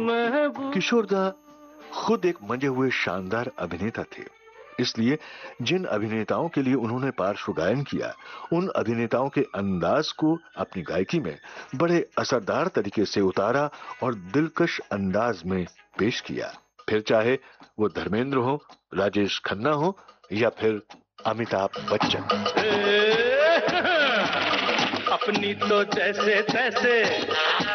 किशोर दा खुद एक मंजे हुए शानदार अभिनेता थे। इसलिए जिन अभिनेताओं के लिए उन्होंने पार्श्व गायन किया, उन अभिनेताओं के अंदाज को अपनी गायकी में बड़े असरदार तरीके से उतारा और दिलकश अंदाज में पेश किया। फिर चाहे वो धर्मेंद्र हो, राजेश खन्ना हो या फिर अमिताभ बच्चन। अपनी तो जैसे तैसे